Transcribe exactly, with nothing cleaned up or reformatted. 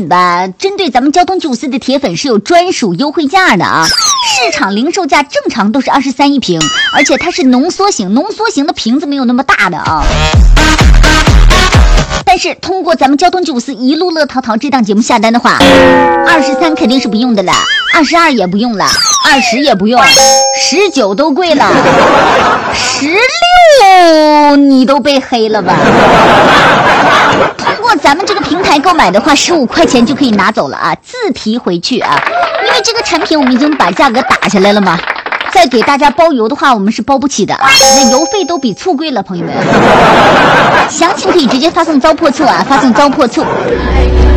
吧，针对咱们交通九四的铁粉是有专属优惠价的啊。市场零售价正常都是二十三一瓶，而且它是浓缩型，浓缩型的瓶子没有那么大的啊。但是通过咱们交通九四一路乐淘淘这档节目下单的话，二十三肯定是不用的了，二十二也不用了，二十也不用，十九都贵了，十六你都被黑了吧？通过咱们这个平台购买的话，十五块钱就可以拿走了啊，自提回去啊，因为这个产品我们已经把价格打下来了嘛。再给大家包邮的话，我们是包不起的啊，那邮费都比醋贵了，朋友们。详情可以直接发送糟粕醋啊，发送糟粕醋。